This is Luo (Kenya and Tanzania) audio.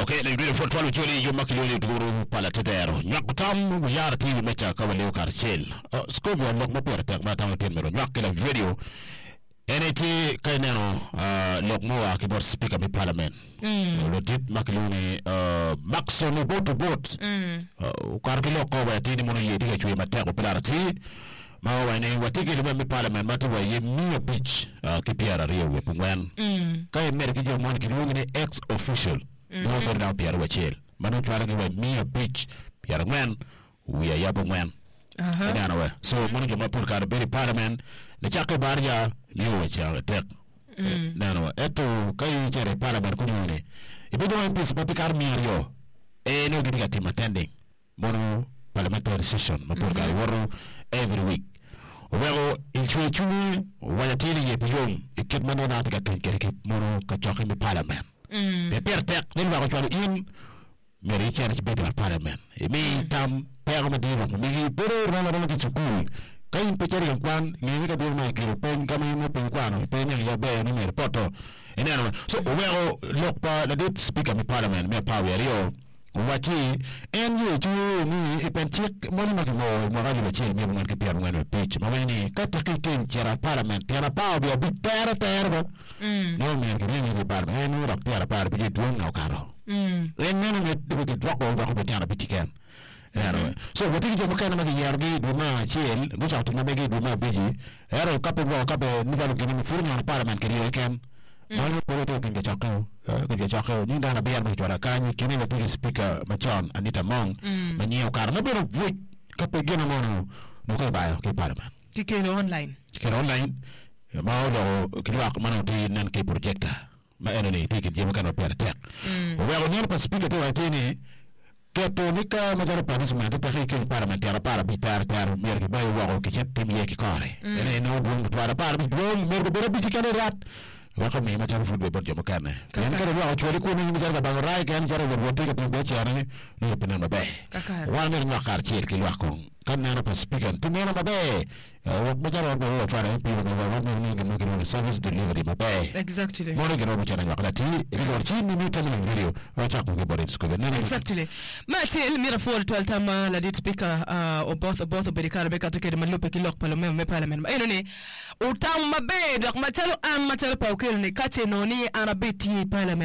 Okay, le video for twalo joli yo makiloni tuguru pala tetero. Nyakutam yara TV mecha kawa leo karchel. Skovi wa lok mapura tek matang temero. Nyakila video. NAT kaineno lok moa keyboard speaker mi parliament. Lotit makiloni Maxon boat. Karkilo kawa tini mono yediga chwe mateko pilarati. Mawa ni watiki lima mi parliament matuwa ye Mia Beach kipiara rio wepungwen. Kaya mere kijo mwani kilungi ni ex-official. No go down Pierre Wachel. Manu try to give Mia Beach. Pierre Gwen, we are Yabu Gwen. Anyway, so Manu Mapurka, very parliament, the Chaka Barja, you which are tech. No, Eto, Kai Cherry Parliament Community. If you don't piece Papicar Mio, no getting a team attending. Mono parliamentary session, Mapurka, Waro, every week. Well, in Chuni, when a tiny young, a kid man out to get Mono Kachoki Parliament. The Pertek, then I was in Mary Church Better Parliament. It may come Parliament, me, better run around to school. Kain Peter and Kwan, Nivika Bill Michael, Pen coming up in Kwan, Penning your bay and in Poto. And anyway, so well, look, the deep speaker of Parliament, me power, Rio. Wachi, and you to me, if I check money, Morali, which is maybe not appear when we pitch. Mamani, Kataki, Chera Parliament, Terra Power, be a bit terrible. No man can hear the Parliament, I know that Terra Power, but you don't know, Caro. Then none of it, we could drop over the Terra Pitican. So, what is your kind of Yargi, Duma, Chill, goes out to Nabegi, Duma, Biji, Arrow, couple, walk up, never getting a full Parliament, can you can? Mano polo can get choco, you done a beer with what I can, you never put a speaker, Machon, Anita Mong, Manio Car, no bit of week, couple Ginamono, no go by, okay, Parliament. You can online. You can online, Maudo, Kilak, Mano, and K projector. My enemy, take it, you cannot bear attack. Well, never speaker to Atene, Katonika, Major Parisman, the Tahikan Parliament, Terra Bitar, Merky by Walk, Kitchen Yakari. And I know going to Parliament, maybe better be taken rat. Welcome me, Major Food, but Jomocane. Can I go out to the Queen with the Bangarai and Jarrah will take it to Bechani, no Panama Bay. One in Nakar Chilkilakon, come down up a speaker to Panama Bay. What better on the road, trying people over one service delivery, my bay. Exactly. Morning over Channel Makalati, if you are seeing me telling video, watch out about it. Exactly. Matil, Mirafor, 12 Tama, la dit speaker, or both of Bericarabe, Catake, Malupe, Kilok, Palome, Parliament. Enemy, Utama Bay, Matalo and Matalo Paukel, Kate Noni, and a bit Parliament.